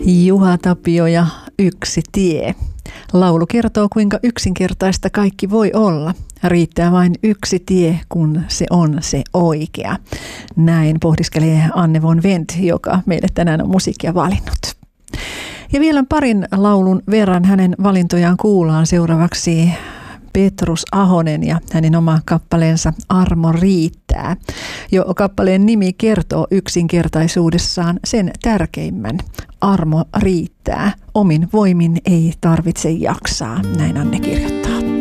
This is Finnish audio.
Juha Tapio ja Yksi tie. Laulu kertoo, kuinka yksinkertaista kaikki voi olla. Riittää vain yksi tie, kun se on se oikea. Näin pohdiskelee Anne von Wendt, joka meille tänään on musiikkia valinnut. Ja vielä parin laulun verran hänen valintojaan kuullaan seuraavaksi Petrus Ahonen ja hänen oma kappaleensa Armo riittää. Jo kappaleen nimi kertoo yksinkertaisuudessaan sen tärkeimmän. Armo riittää. Omin voimin ei tarvitse jaksaa, näin Anne kirjoittaa.